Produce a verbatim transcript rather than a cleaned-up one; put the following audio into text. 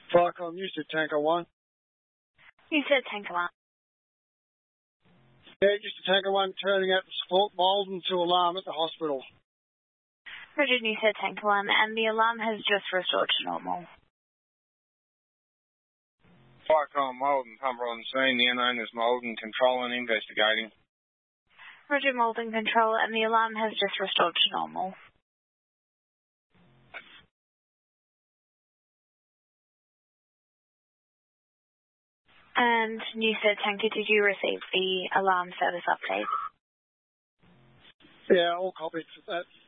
Flycom, you said Tanker one. You said Tanker one. Yeah, just a Tanker one turning out to support Malden to alarm at the hospital. Roger, you said Tanker one, and the alarm has just restored to normal. Flycom, Malden, Pumper on scene. The unknown is Malden, control and investigating. Roger, Malden control, and the alarm has just restored to normal. And you said, Tanker, did you receive the alarm service update? Yeah, all copied for that.